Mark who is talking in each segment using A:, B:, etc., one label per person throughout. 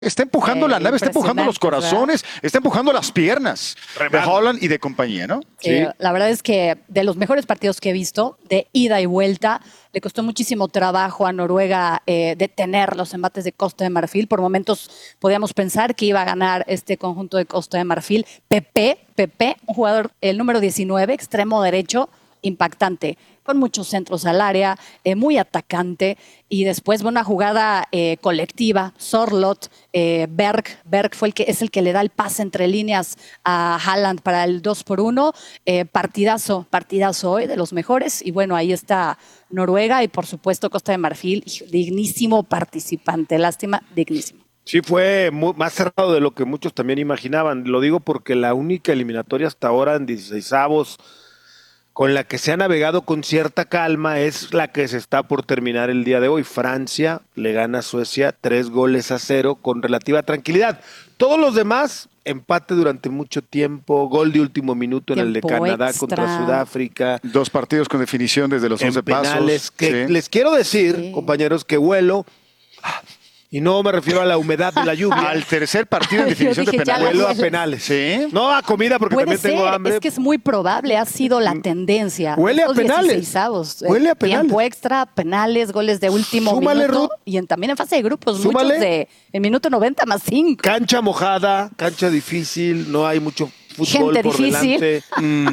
A: Está empujando la nave, está empujando los corazones, está empujando las piernas de Haaland y de compañía, ¿no?
B: Sí. La verdad es que de los mejores partidos que he visto, de ida y vuelta, le costó muchísimo trabajo a Noruega detener los embates de Costa de Marfil. Por momentos podíamos pensar que iba a ganar este conjunto de Costa de Marfil. Pepe, un jugador, el número 19, extremo derecho, impactante, con muchos centros al área, muy atacante, y después una jugada colectiva. Sorloth, Berg es el que le da el pase entre líneas a Haaland para el 2-1. Partidazo hoy, de los mejores, y bueno, ahí está Noruega y por supuesto Costa de Marfil, dignísimo participante, lástima, dignísimo.
C: Sí, fue más cerrado de lo que muchos también imaginaban. Lo digo porque la única eliminatoria hasta ahora en 16avos con la que se ha navegado con cierta calma es la que se está por terminar el día de hoy. Francia le gana a Suecia 3-0 con relativa tranquilidad. Todos los demás, empate durante mucho tiempo, gol de último minuto en el de Canadá extra contra Sudáfrica.
A: 2 partidos con definición desde los 11
C: penales,
A: pasos.
C: Que les quiero decir, compañeros, que huelo... Y no me refiero a la humedad de la lluvia.
A: Al tercer partido en definición de penales.
C: Vuelo a penales.
A: ¿Sí?
C: No a comida porque
B: Puede
C: también
B: ser,
C: tengo hambre.
B: Es que es muy probable, ha sido la tendencia.
C: Huele a penales.
B: Huele a penales. Tiempo extra, penales, goles de último minuto. Y también en fase de grupos, muchos de en minuto 90 más 5.
C: Cancha mojada, cancha difícil, no hay mucho fútbol
B: gente
C: por
B: difícil.
C: Delante.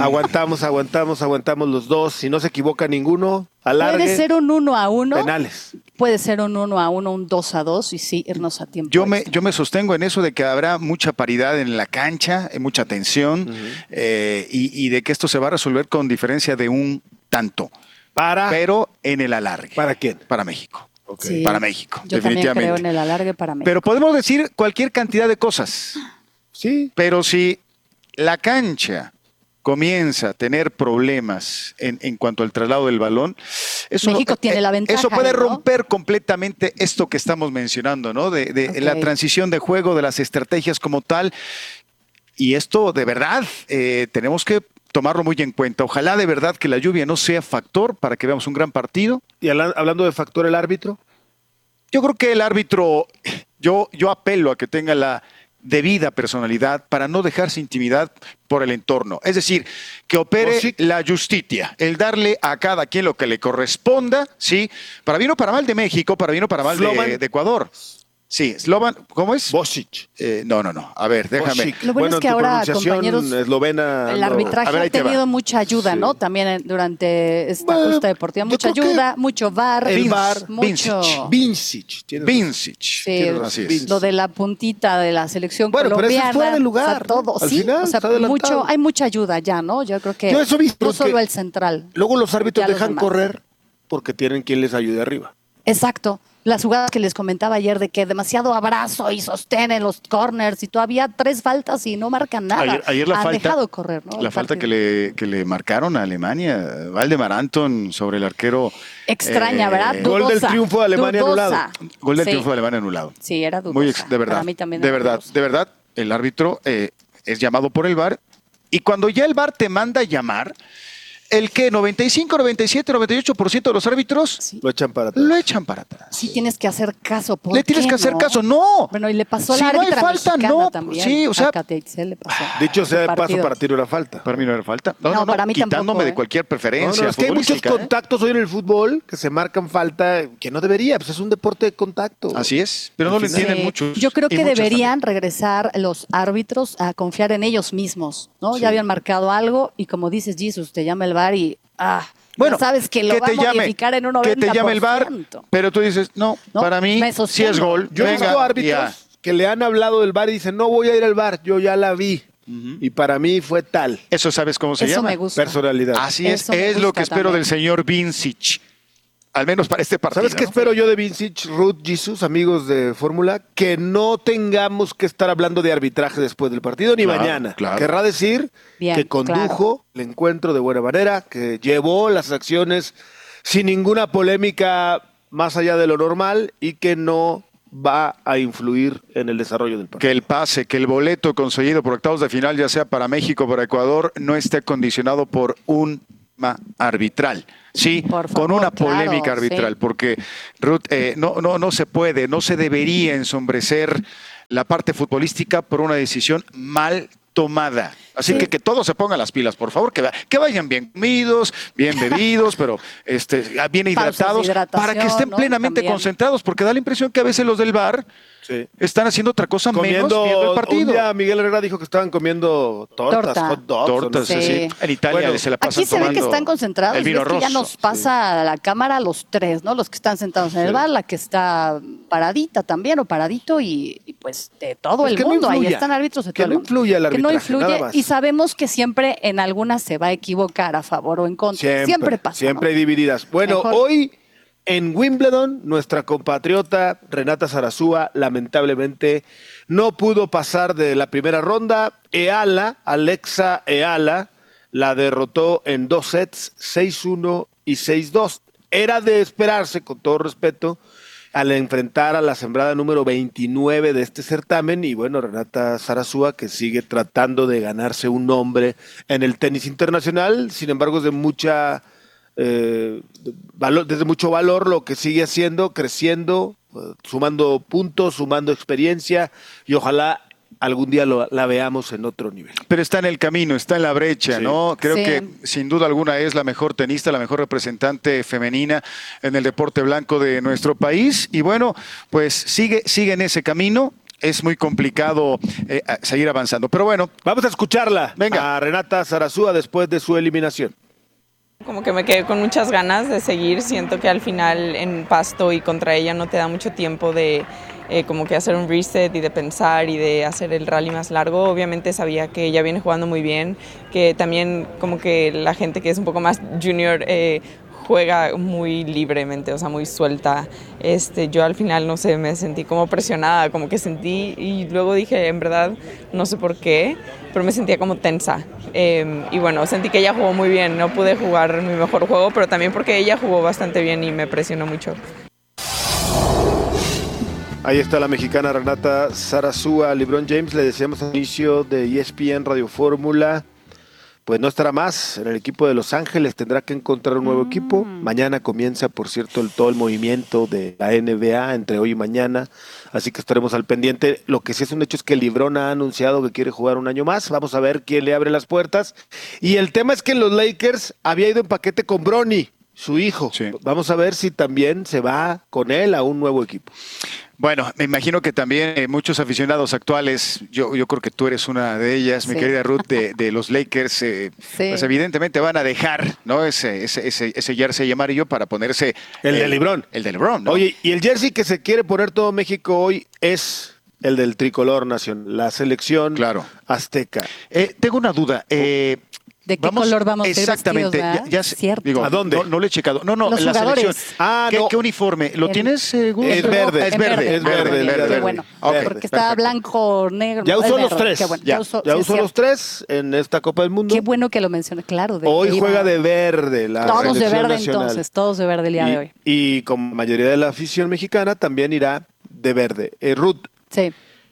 C: Aguantamos los dos. Si no se equivoca ninguno, alargue.
B: Puede ser un 1-1.
C: Penales.
B: Puede ser un 1-1, un 2-2 y sí, irnos a tiempo.
A: Yo me sostengo en eso de que habrá mucha paridad en la cancha, mucha tensión, y de que esto se va a resolver con diferencia de un tanto. Pero en el alargue.
C: ¿Para quién?
A: Para México.
B: Okay.
A: Sí. Para México,
B: yo
A: definitivamente.
B: También creo en el alargue para México.
A: Pero podemos decir cualquier cantidad de cosas.
C: Sí.
A: Pero si la cancha comienza a tener problemas en cuanto al traslado del balón,
B: México tiene la ventaja.
A: Eso puede romper completamente esto que estamos mencionando, ¿no? De la transición de juego, de las estrategias como tal. Y esto, de verdad, tenemos que tomarlo muy en cuenta. Ojalá de verdad que la lluvia no sea factor para que veamos un gran partido.
C: Y hablando de factor, ¿el árbitro?
A: Yo creo que el árbitro, yo apelo a que tenga la debida personalidad para no dejarse intimidar por el entorno. Es decir, que opere la justicia, el darle a cada quien lo que le corresponda, ¿sí? Para bien o para mal de México, para bien o para mal de Ecuador. Sí, Slovan, ¿cómo es?
C: Bosic.
A: No. A ver, déjame.
C: Bosic.
B: Lo bueno es que ahora, compañeros,
C: eslovena,
B: el arbitraje ha tenido mucha ayuda, ¿no? También durante esta justa deportiva. Mucha ayuda, mucho VAR.
C: El VAR.
B: Mucho...
C: Vincic.
A: Sí, así es.
B: Lo de la puntita de la selección colombiana.
C: Pero eso es fuera de lugar.
B: O sea, todo,
C: al final,
B: hay mucha ayuda ya, ¿no? Yo creo que no solo el central.
C: Luego los árbitros dejan correr porque tienen quien les ayude arriba.
B: Exacto. Las jugadas que les comentaba ayer de que demasiado abrazo y sostén en los corners y todavía 3 faltas y no marcan nada.
A: Ayer la falta,
B: dejado correr, ¿no?
A: La falta que le marcaron a Alemania, Valdemar Anton sobre el arquero.
B: Extraña, ¿verdad? Dudosa,
C: gol del triunfo de Alemania anulado.
A: Gol del triunfo de Alemania anulado.
B: Sí, era dudosa.
A: De verdad.
B: Para mí también
A: de verdad, el árbitro es llamado por el VAR y cuando ya el VAR te manda a llamar, el que 95, 97, 98% de los árbitros
C: lo echan para atrás.
B: Sí, tienes que hacer caso.
A: Le tienes que hacer caso, no.
B: Bueno, y le pasó a
A: si
B: la
A: no hay falta, no.
B: También.
A: Sí, o sea,
B: le pasó.
C: Dicho sea de paso, para ti no era falta.
A: Para mí no era falta. No,
B: para mí
A: quitándome
B: tampoco,
A: de cualquier preferencia.
C: No, es que hay muchos contactos hoy en el fútbol que se marcan falta, que no debería, pues es un deporte de contacto.
A: Así es, pero no lo entienden muchos.
B: Yo creo que deberían regresar los árbitros a confiar en ellos mismos, ¿no? Sí. Ya habían marcado algo y como dices, Jesus, te llama el VAR y bueno, ya sabes que lo va a modificar en un 90%.
A: Que te llame el VAR, pero tú dices, no, para mí sí es gol.
C: Yo he visto árbitros que le han hablado del VAR y dicen, no voy a ir al VAR, yo ya la vi. Y para mí fue tal.
A: Eso sabes cómo se llama.
B: Me gusta.
C: Personalidad.
A: Así es lo que espero del señor Vincic. Al menos para este partido.
C: ¿Sabes qué espero yo de Vincic, Ruth, Jesus, amigos de Fórmula? Que no tengamos que estar hablando de arbitraje después del partido ni mañana.
A: Claro.
C: Querrá decir que condujo el encuentro de buena manera, que llevó las acciones sin ninguna polémica más allá de lo normal y que no va a influir en el desarrollo del partido.
A: Que el pase, que el boleto conseguido por octavos de final, ya sea para México o para Ecuador, no esté condicionado por un arbitral. Sí, favor, con una polémica arbitral, porque Ruth, no se puede, no se debería ensombrecer la parte futbolística por una decisión mal tomada. Así
B: Sí.
A: que todos se pongan las pilas, por favor, que vayan bien comidos, bien bebidos, pero bien hidratados,
B: de hidratación,
A: para que estén
B: ¿no?
A: plenamente
B: También.
A: concentrados, porque da la impresión que a veces los del bar están haciendo otra cosa menos viendo el partido.
C: Un día Miguel Herrera dijo que estaban comiendo tortas,
B: Torta.
C: hot dogs.
A: Tortas,
B: Sí.
A: sí. En Italia
C: Bueno,
A: se la pasan
B: Aquí se ve que
A: tomando
B: están concentrados.
A: el vino
B: Ves que ya
A: rosso.
B: nos pasa a la cámara a los tres, ¿no? Los que están sentados en el bar, la que está paradita también o paradito y pues de todo
C: Pues
B: el
C: que no
B: mundo. Ahí
C: influya.
B: están árbitros de
C: Que
B: todo
C: no
B: el mundo.
C: influya el
B: Que no
C: arbitraje, nada
B: influye
C: más.
B: y sabemos que siempre en algunas se va a equivocar a favor o en contra. Siempre pasa.
C: Siempre
B: ¿no?
C: hay divididas. Bueno,
B: Mejor.
C: hoy en Wimbledon, nuestra compatriota Renata Sarasúa lamentablemente no pudo pasar de la primera ronda. Alexa Eala, la derrotó en 2 sets, 6-1 y 6-2. Era de esperarse, con todo respeto, al enfrentar a la sembrada número 29 de este certamen. Y bueno, Renata Sarasúa, que sigue tratando de ganarse un nombre en el tenis internacional, sin embargo es de mucha desde mucho valor lo que sigue haciendo, creciendo, sumando puntos, sumando experiencia, y ojalá algún día la veamos en otro nivel.
A: Pero está en el camino, está en la brecha,
C: Sí.
A: ¿no? Creo
B: Sí.
A: que sin duda alguna es la mejor tenista, la mejor representante femenina en el deporte blanco de nuestro país. Y bueno, pues sigue en ese camino. Es muy complicado seguir avanzando. Pero bueno,
C: Vamos a escucharla,
A: Venga.
C: a Renata Sarasúa después de su eliminación.
D: Como que me quedé con muchas ganas de seguir. Siento que al final en pasto y contra ella no te da mucho tiempo de como que hacer un reset y de pensar y de hacer el rally más largo. Obviamente sabía que ella viene jugando muy bien, que también como que la gente que es un poco más junior juega muy libremente, o sea, muy suelta. Yo al final, no sé, me sentí como presionada, como que sentí, y luego dije, en verdad, no sé por qué, pero me sentía como tensa. Y bueno, sentí que ella jugó muy bien, no pude jugar mi mejor juego, pero también porque ella jugó bastante bien y me presionó mucho.
C: Ahí está la mexicana Renata Sarasúa. LeBron James, le decíamos al inicio de ESPN Radio Fórmula, pues no estará más en el equipo de Los Ángeles, tendrá que encontrar un nuevo equipo. Mañana comienza, por cierto, todo el movimiento de la NBA entre hoy y mañana, así que estaremos al pendiente. Lo que sí es un hecho es que LeBron ha anunciado que quiere jugar un año más. Vamos a ver quién le abre las puertas. Y el tema es que en los Lakers había ido en paquete con Bronny, su hijo.
A: Sí.
C: Vamos a ver si también se va con él a un nuevo equipo.
A: bueno, me imagino que también muchos aficionados actuales, yo creo que tú eres una de ellas, mi
B: Sí.
A: querida Ruth, de los Lakers, pues evidentemente van a dejar, ¿no? ese jersey amarillo para ponerse
C: El de LeBron.
A: El de LeBron, ¿no?
C: Oye, y el jersey que se quiere poner todo México hoy es el del tricolor nacional, la selección
A: Claro.
C: azteca.
A: Tengo una duda.
B: ¿De qué color vamos a ir
A: exactamente,
B: vestidos, verdad?
A: ya sé,
B: Cierto.
A: digo,
C: ¿A dónde?
A: No lo he checado. No,
B: Los
A: en la
B: jugadores.
A: selección.
C: Ah,
A: ¿Qué,
C: no.
A: qué uniforme? ¿Lo
B: El-
A: tienes, Gus?
C: Es verde.
A: Es verde,
C: es verde,
B: Qué
C: verde.
B: bueno.
A: Ok,
B: Porque estaba
A: perfecto.
B: blanco, negro.
C: Ya
B: es
C: usó los
B: verde.
C: tres.
B: Qué bueno.
C: Ya
B: usó,
C: usó
B: sí, es
C: los tres en esta Copa del Mundo.
B: Qué bueno que lo mencionas, claro.
C: Hoy
B: que iba-
C: juega de verde la
B: Todos de
C: selección
B: verde
C: nacional.
B: entonces, todos de verde el día de hoy.
C: Y como mayoría de la afición mexicana también irá de verde. Ruth,
B: Sí.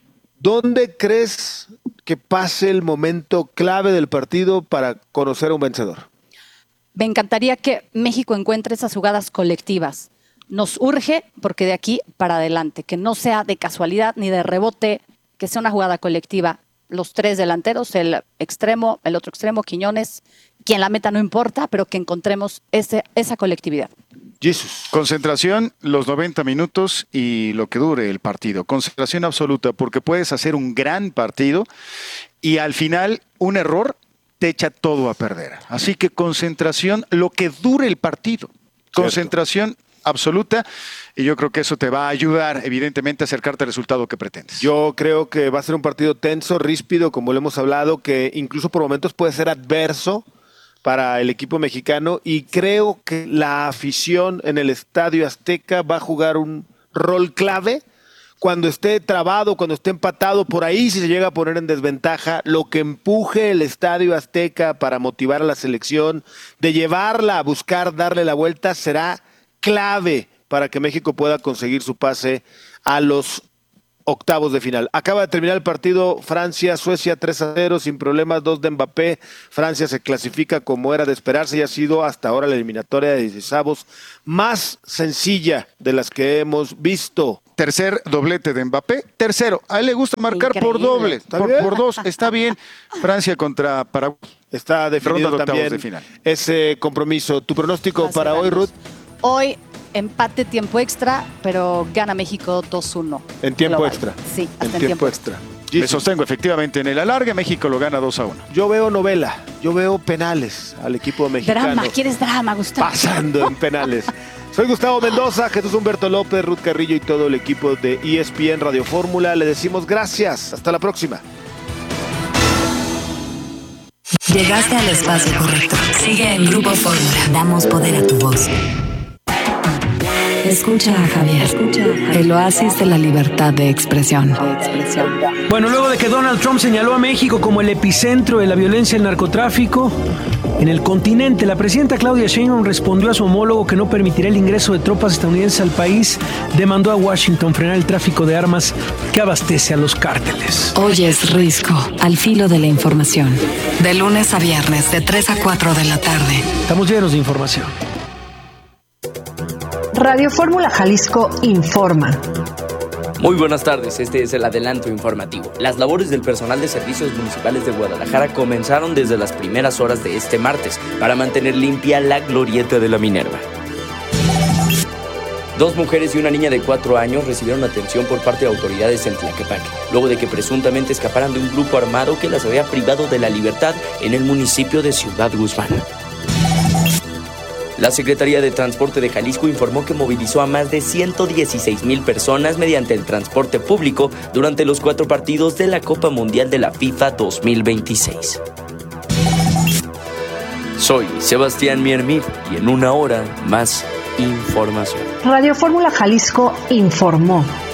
C: ¿dónde crees que pase el momento clave del partido para conocer a un vencedor?
B: Me encantaría que México encuentre esas jugadas colectivas. Nos urge porque de aquí para adelante, que no sea de casualidad ni de rebote, que sea una jugada colectiva. Los tres delanteros, el extremo, el otro extremo, Quiñones, quien la meta no importa, pero que encontremos esa colectividad.
C: Jesús.
A: Concentración, los 90 minutos y lo que dure el partido. Concentración absoluta, porque puedes hacer un gran partido y al final un error te echa todo a perder. Así que concentración, lo que dure el partido. Concentración absoluta y yo creo que eso te va a ayudar, evidentemente, a acercarte al resultado que pretendes.
C: Yo creo que va a ser un partido tenso, ríspido, como lo hemos hablado, que incluso por momentos puede ser adverso para el equipo mexicano, y creo que la afición en el Estadio Azteca va a jugar un rol clave cuando esté trabado, cuando esté empatado, por ahí si se llega a poner en desventaja, lo que empuje el Estadio Azteca para motivar a la selección, de llevarla a buscar darle la vuelta, será clave para que México pueda conseguir su pase a los octavos de final. Acaba de terminar el partido Francia-Suecia 3-0 sin problemas, 2 de Mbappé. Francia se clasifica como era de esperarse y ha sido hasta ahora la eliminatoria de 16avos más sencilla de las que hemos visto
A: tercer doblete de Mbappé. Tercero, a él le gusta marcar por doble, por dos. Está bien. Francia contra Paraguay.
C: Está definido
A: Ronda de octavos
C: también
A: de final.
C: ese compromiso. ¿Tu pronóstico para hoy, Ruth?
B: Hoy, empate, tiempo extra, pero gana México 2-1.
C: En tiempo
B: global.
C: extra.
B: Sí, hasta
C: En tiempo extra.
A: Me sostengo efectivamente en el alargue. México lo gana 2-1.
C: Yo veo novela, yo veo penales al equipo mexicano.
B: Drama, ¿quieres drama, Gustavo?
C: Pasando en penales. Soy Gustavo Mendoza, Jesús Humberto López, Ruth Carrillo y todo el equipo de ESPN Radio Fórmula. Le decimos gracias. Hasta la próxima.
E: Llegaste al espacio correcto. Sigue en Grupo Fórmula. Damos poder a tu voz. Escucha a Javier. El oasis de la libertad de expresión.
F: Bueno, luego de que Donald Trump señaló a México como el epicentro de la violencia y el narcotráfico en el continente, la presidenta Claudia Sheinbaum respondió a su homólogo que no permitirá el ingreso de tropas estadounidenses al país. Demandó a Washington frenar el tráfico de armas que abastece a los cárteles.
E: Hoy es Risco, al filo de la información. De lunes a viernes, de 3 a 4 de la tarde.
F: Estamos llenos de información.
G: Radio Fórmula Jalisco informa.
H: Muy buenas tardes, este es el adelanto informativo. Las labores del personal de servicios municipales de Guadalajara comenzaron desde las primeras horas de este martes para mantener limpia la glorieta de la Minerva. 2 mujeres y una niña de 4 años recibieron atención por parte de autoridades en Tlaquepaque, luego de que presuntamente escaparan de un grupo armado que las había privado de la libertad en el municipio de Ciudad Guzmán. La Secretaría de Transporte de Jalisco informó que movilizó a más de 116,000 personas mediante el transporte público durante los 4 partidos de la Copa Mundial de la FIFA 2026. Soy Sebastián Miermir y en una hora más información.
G: Radio Fórmula Jalisco informó.